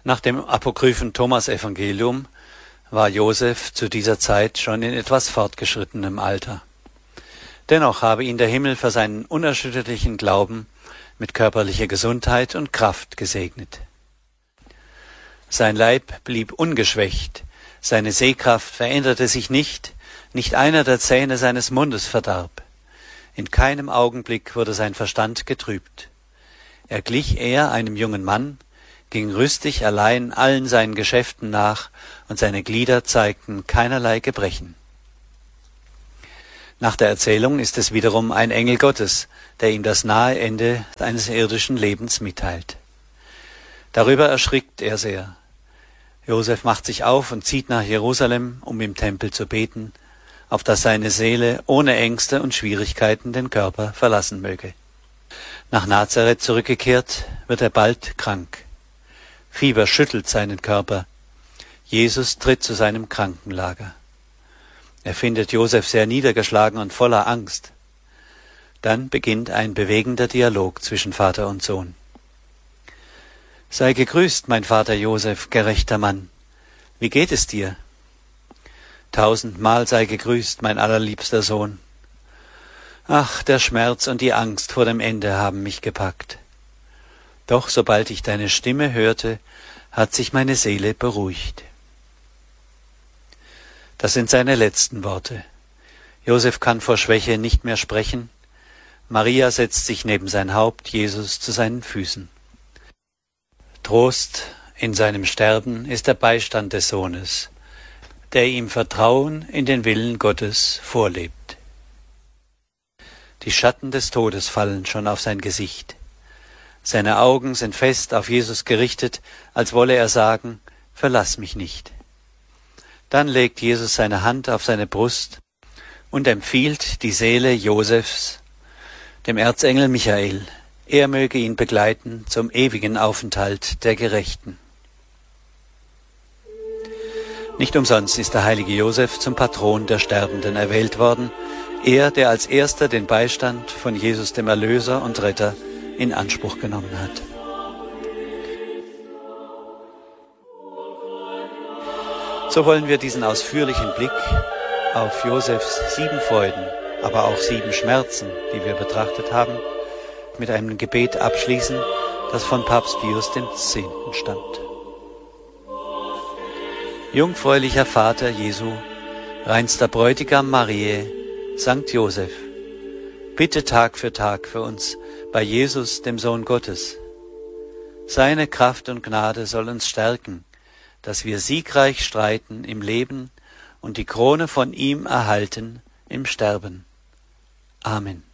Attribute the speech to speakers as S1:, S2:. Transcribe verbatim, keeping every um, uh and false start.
S1: Nach dem apokryphen Thomas-Evangelium war Josef zu dieser Zeit schon in etwas fortgeschrittenem Alter. Dennoch habe ihn der Himmel für seinen unerschütterlichen Glauben mit körperlicher Gesundheit und Kraft gesegnet. Sein Leib blieb ungeschwächt, seine Sehkraft veränderte sich nicht, nicht einer der Zähne seines Mundes verdarb. In keinem Augenblick wurde sein Verstand getrübt. Er glich eher einem jungen Mann, ging rüstig allein allen seinen Geschäften nach, und seine Glieder zeigten keinerlei Gebrechen. Nach der Erzählung ist es wiederum ein Engel Gottes, der ihm das nahe Ende eines irdischen Lebens mitteilt. Darüber erschrickt er sehr. Josef macht sich auf und zieht nach Jerusalem, um im Tempel zu beten, auf dass seine Seele ohne Ängste und Schwierigkeiten den Körper verlassen möge. Nach Nazareth zurückgekehrt, wird er bald krank. Fieber schüttelt seinen Körper. Jesus tritt zu seinem Krankenlager. Er findet Josef sehr niedergeschlagen und voller Angst. Dann beginnt ein bewegender Dialog zwischen Vater und Sohn. »Sei gegrüßt, mein Vater Josef, gerechter Mann. Wie geht es dir?« »Tausendmal sei gegrüßt, mein allerliebster Sohn. Ach, der Schmerz und die Angst vor dem Ende haben mich gepackt. Doch sobald ich deine Stimme hörte, hat sich meine Seele beruhigt.« Das sind seine letzten Worte. Josef kann vor Schwäche nicht mehr sprechen. Maria setzt sich neben sein Haupt, Jesus zu seinen Füßen. Trost in seinem Sterben ist der Beistand des Sohnes, der ihm Vertrauen in den Willen Gottes vorlebt. Die Schatten des Todes fallen schon auf sein Gesicht. Seine Augen sind fest auf Jesus gerichtet, als wolle er sagen, verlass mich nicht. Dann legt Jesus seine Hand auf seine Brust und empfiehlt die Seele Josefs dem Erzengel Michael. Er möge ihn begleiten zum ewigen Aufenthalt der Gerechten. Nicht umsonst ist der heilige Josef zum Patron der Sterbenden erwählt worden, er, der als erster den Beistand von Jesus dem Erlöser und Retter in Anspruch genommen hat. So wollen wir diesen ausführlichen Blick auf Josefs sieben Freuden, aber auch sieben Schmerzen, die wir betrachtet haben, mit einem Gebet abschließen, das von Papst Pius dem Zehnten stammt. Jungfräulicher Vater Jesu, reinster Bräutigam Mariä, Sankt Josef, bitte Tag für Tag für uns bei Jesus, dem Sohn Gottes. Seine Kraft und Gnade soll uns stärken, dass wir siegreich streiten im Leben und die Krone von ihm erhalten im Sterben. Amen.